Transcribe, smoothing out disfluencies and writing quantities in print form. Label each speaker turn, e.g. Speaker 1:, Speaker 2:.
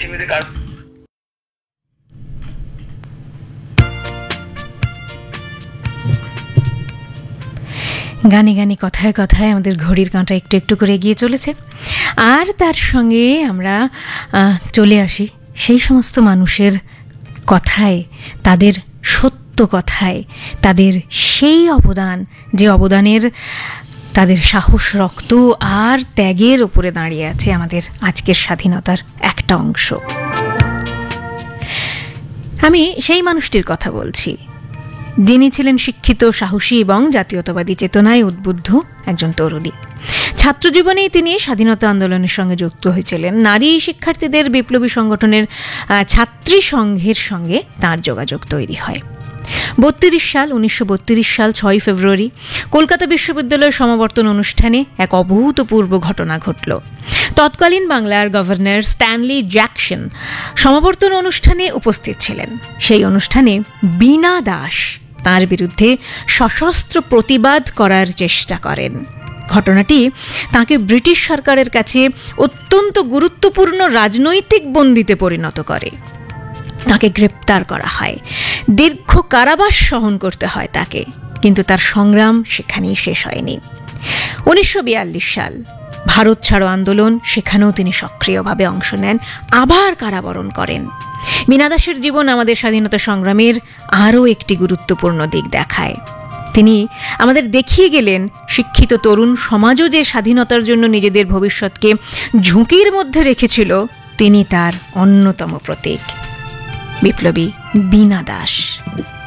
Speaker 1: পৃথিবীতে কারো
Speaker 2: গানে গানে কথায় কথায় আমাদের ঘড়ির কাঁটা একটু একটু করে এগিয়ে চলেছে। আর তার সঙ্গে আমরা চলে আসি সেই সমস্ত মানুষের কথায়, তাদের সত্য কথায়, তাদের সেই অবদান, যে অবদানের তাদের সাহস, রক্ত আর ত্যাগের ওপরে দাঁড়িয়ে আছে আমাদের আজকের স্বাধীনতার একটা অংশ। আমি সেই মানুষটির কথা বলছি যিনি ছিলেন শিক্ষিত, সাহসী এবং জাতীয়তাবাদী চেতনায় উদ্বুদ্ধ একজন তরুণী। ছাত্রজীবনেই তিনি স্বাধীনতা আন্দোলনের সঙ্গে যুক্ত হয়েছিলেন। নারী শিক্ষার্থীদের বিপ্লবী সংগঠনের ছাত্রী সংঘের সঙ্গে তাঁর যোগাযোগ তৈরি হয়। 1932 সাল 6 ফেব্রুয়ারি কলকাতা বিশ্ববিদ্যালয়ের সমাবর্তন অনুষ্ঠানে এক অভূতপূর্ব ঘটনা ঘটল। তৎকালীন বাংলার গভর্নর স্ট্যানলি জ্যাকসন সমাবর্তন অনুষ্ঠানে উপস্থিত ছিলেন। সেই অনুষ্ঠানে বীণা দাস তাঁর বিরুদ্ধে সশস্ত্র প্রতিবাদ করার চেষ্টা করেন। ঘটনাটি তাঁকে ব্রিটিশ সরকারের কাছে অত্যন্ত গুরুত্বপূর্ণ রাজনৈতিক বন্দীতে পরিণত করে। তাকে গ্রেপ্তার করা হয়, দীর্ঘ কারাবাস সহন করতে হয় তাকে, কিন্তু তার সংগ্রাম সেখানেই শেষ হয়নি। 1942 সাল ভারত ছাড়ো আন্দোলন, সেখানেও তিনি সক্রিয়ভাবে অংশ নেন, আবার কারাবরণ করেন। বীণা দাসের জীবন আমাদের স্বাধীনতা সংগ্রামের আরও একটি গুরুত্বপূর্ণ দিক দেখায়। তিনি আমাদের দেখিয়ে গেলেন শিক্ষিত তরুণ সমাজও যে স্বাধীনতার জন্য নিজেদের ভবিষ্যৎকে ঝুঁকির মধ্যে রেখেছিল, তিনি তার অন্যতম প্রতীক। বিপ্লবী বীণা দাস।